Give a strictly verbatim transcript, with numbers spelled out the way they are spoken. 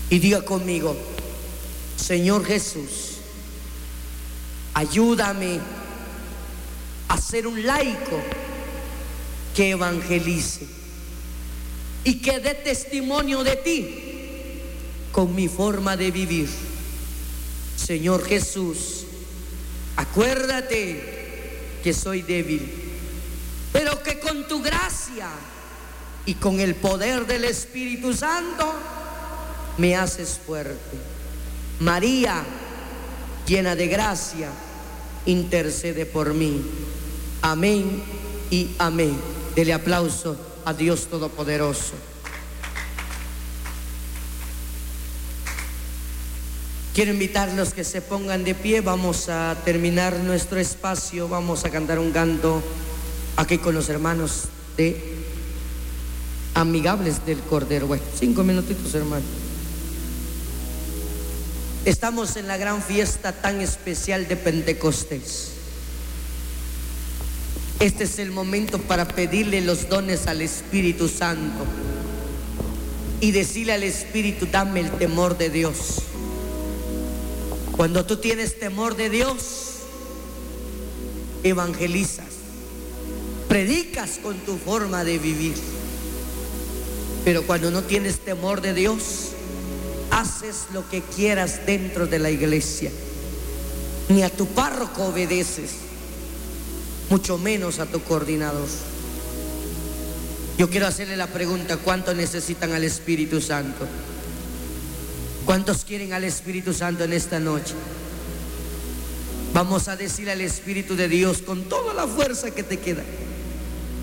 Y diga conmigo: Señor Jesús, ayúdame a ser un laico que evangelice y que dé testimonio de ti con mi forma de vivir. Señor Jesús, acuérdate que soy débil, pero que con tu gracia y con el poder del Espíritu Santo me haces fuerte. María, llena de gracia, intercede por mí. Amén y amén. Dele aplauso a Dios Todopoderoso. Quiero invitarlos que se pongan de pie. Vamos a terminar nuestro espacio. Vamos a cantar un canto aquí con los hermanos de Amigables del Cordero. Bueno, cinco minutitos, hermano. Estamos en la gran fiesta tan especial de Pentecostés. Este es el momento para pedirle los dones al Espíritu Santo y decirle al Espíritu: dame el temor de Dios. Cuando tú tienes temor de Dios, evangelizas, predicas con tu forma de vivir. Pero cuando no tienes temor de Dios, haces lo que quieras dentro de la iglesia. Ni a tu párroco obedeces, mucho menos a tu coordinador. Yo quiero hacerle la pregunta: ¿cuánto necesitan al Espíritu Santo? ¿Cuántos quieren al Espíritu Santo en esta noche? Vamos a decirle al Espíritu de Dios con toda la fuerza que te queda: